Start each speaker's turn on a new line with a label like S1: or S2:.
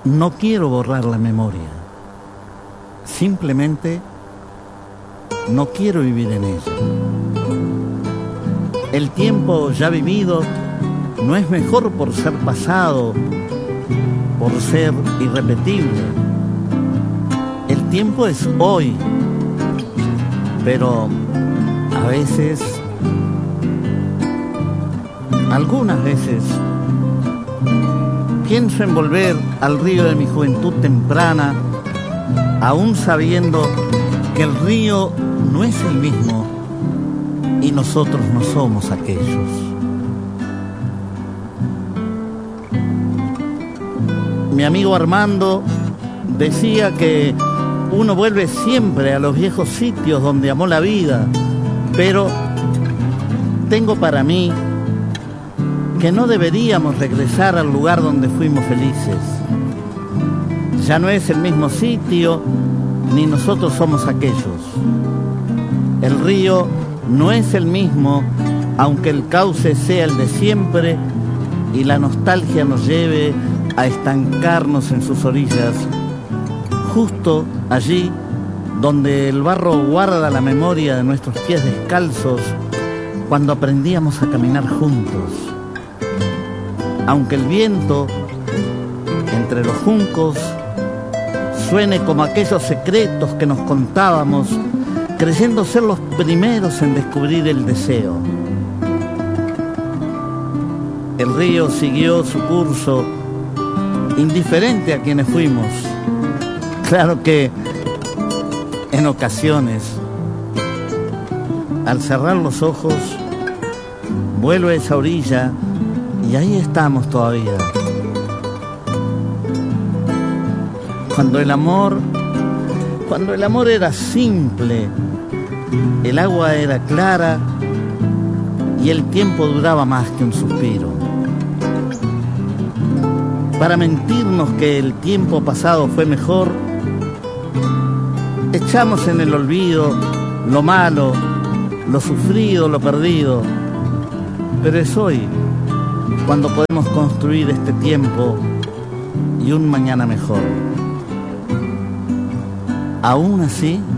S1: No quiero borrar la memoria. Simplemente no quiero vivir en ella. El tiempo ya vivido no es mejor por ser pasado, por ser irrepetible. El tiempo es hoy, pero a veces, algunas veces, pienso en volver al río de mi juventud temprana, aún sabiendo que el río no es el mismo y nosotros no somos aquellos. Mi amigo Armando decía que uno vuelve siempre a los viejos sitios donde amó la vida, pero tengo para mí que no deberíamos regresar al lugar donde fuimos felices. Ya no es el mismo sitio, ni nosotros somos aquellos. El río no es el mismo, aunque el cauce sea el de siempre y la nostalgia nos lleve a estancarnos en sus orillas, justo allí donde el barro guarda la memoria de nuestros pies descalzos cuando aprendíamos a caminar juntos. Aunque el viento entre los juncos suene como aquellos secretos que nos contábamos, creyendo ser los primeros en descubrir el deseo. El río siguió su curso, indiferente a quienes fuimos. Claro que en ocasiones, al cerrar los ojos, vuelvo a esa orilla y ahí estamos todavía. Cuando el amor era simple, el agua era clara y el tiempo duraba más que un suspiro. Para mentirnos que el tiempo pasado fue mejor, echamos en el olvido lo malo, lo sufrido, lo perdido. Pero es hoy cuando podemos construir este tiempo y un mañana mejor. Aún así,